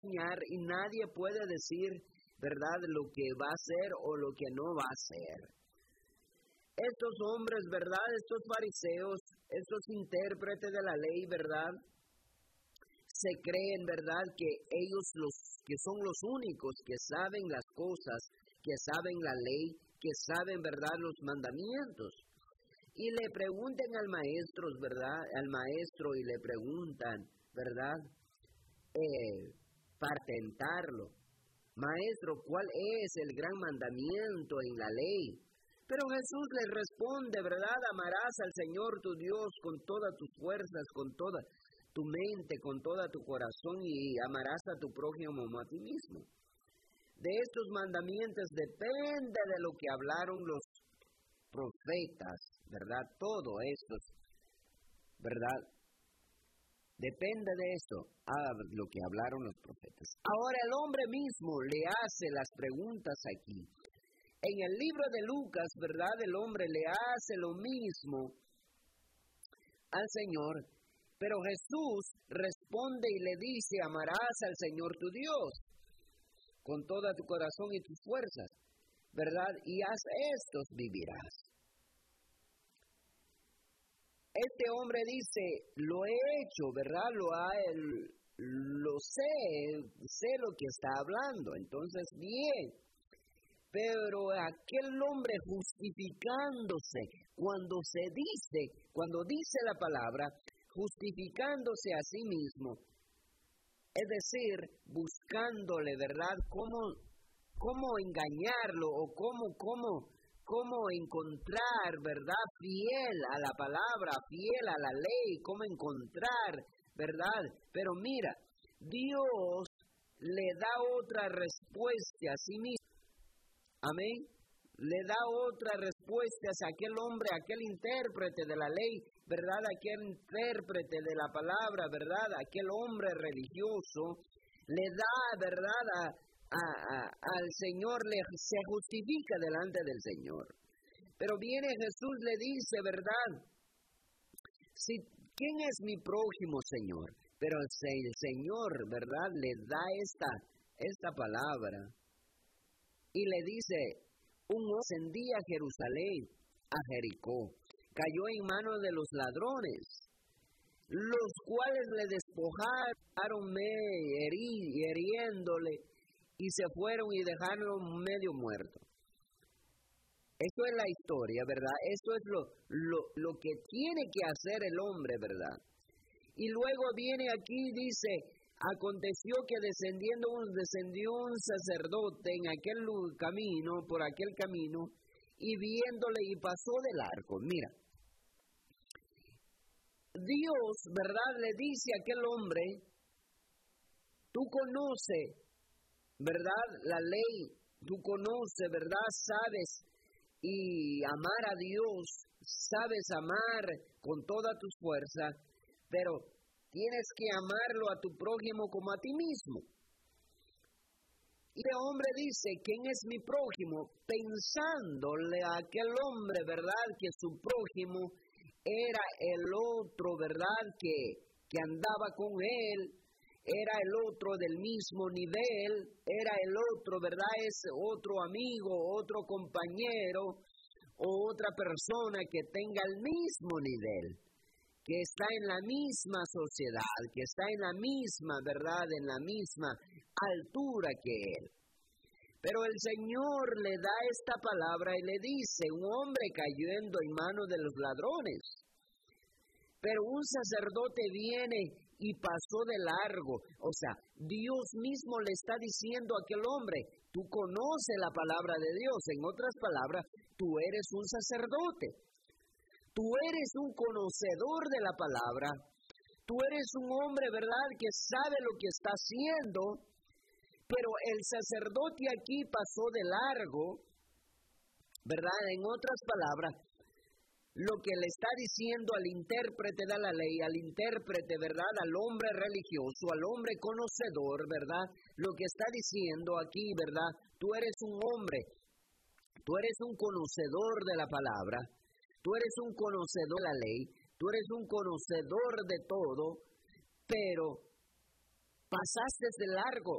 engañar y nadie puede decir, ¿verdad?, lo que va a hacer o lo que no va a hacer. Estos hombres, ¿verdad?, estos fariseos, estos intérpretes de la ley, ¿verdad?, se creen, ¿verdad?, que ellos que son los únicos que saben las cosas, que saben la ley, que saben, ¿verdad?, los mandamientos. Y le preguntan al maestro, ¿verdad?, y le preguntan, ¿verdad?, para tentarlo. Maestro, ¿cuál es el gran mandamiento en la ley? Pero Jesús les responde, ¿verdad? Amarás al Señor tu Dios con todas tus fuerzas, con toda tu mente, con toda tu corazón, y amarás a tu prójimo como a ti mismo. De estos mandamientos depende de lo que hablaron los profetas, ¿verdad? Todo esto, ¿verdad? Depende de eso, lo que hablaron los profetas. Ahora el hombre mismo le hace las preguntas aquí. En el libro de Lucas, ¿verdad? El hombre le hace lo mismo al Señor, pero Jesús responde y le dice, amarás al Señor tu Dios con todo tu corazón y tus fuerzas, ¿verdad? Y haz estos vivirás. Este hombre dice, lo he hecho, ¿verdad? Lo sé lo que está hablando, entonces bien. Pero aquel hombre justificándose, cuando dice la palabra, justificándose a sí mismo, es decir, buscándole, ¿verdad?, cómo engañarlo o cómo encontrar, ¿verdad?, fiel a la palabra, fiel a la ley, cómo encontrar, ¿verdad? Pero mira, Dios le da otra respuesta a sí mismo. Amén. Le da otra respuesta a aquel hombre, aquel intérprete de la ley, ¿verdad? Aquel intérprete de la palabra, ¿verdad? Aquel hombre religioso, le da, ¿verdad?, al Señor, se justifica delante del Señor. Pero viene Jesús, le dice, ¿verdad? ¿Quién es mi prójimo, Señor? Pero el Señor, ¿verdad?, le da esta palabra. Y le dice, un hombre ascendía a Jerusalén, a Jericó, cayó en manos de los ladrones, los cuales le despojaron hiriéndole, y se fueron y dejaron medio muerto. Esto es la historia, ¿verdad? Esto es lo que tiene que hacer el hombre, ¿verdad? Y luego viene aquí, dice, aconteció que descendió un sacerdote en por aquel camino, y viéndole y pasó de largo. Mira, Dios, ¿verdad?, le dice a aquel hombre, tú conoces, ¿verdad?, la ley, tú conoces, ¿verdad?, sabes y amar a Dios, sabes amar con toda tu fuerza, pero tienes que amarlo a tu prójimo como a ti mismo. Y el hombre dice, ¿quién es mi prójimo? Pensándole a aquel hombre, ¿verdad?, que su prójimo era el otro, ¿verdad?, que andaba con él, era el otro del mismo nivel, era el otro, ¿verdad?, es otro amigo, otro compañero o otra persona que tenga el mismo nivel, que está en la misma sociedad, que está en la misma, ¿verdad?, en la misma altura que él. Pero el Señor le da esta palabra y le dice, un hombre cayendo en manos de los ladrones. Pero un sacerdote viene y pasó de largo. O sea, Dios mismo le está diciendo a aquel hombre, tú conoces la palabra de Dios. En otras palabras, tú eres un sacerdote. Tú eres un conocedor de la palabra. Tú eres un hombre, ¿verdad?, que sabe lo que está haciendo. Pero el sacerdote aquí pasó de largo, ¿verdad? En otras palabras, lo que le está diciendo al intérprete de la ley, al intérprete, ¿verdad?, al hombre religioso, al hombre conocedor, ¿verdad?, lo que está diciendo aquí, ¿verdad?, tú eres un hombre, tú eres un conocedor de la palabra, tú eres un conocedor de la ley, tú eres un conocedor de todo, pero pasaste de largo,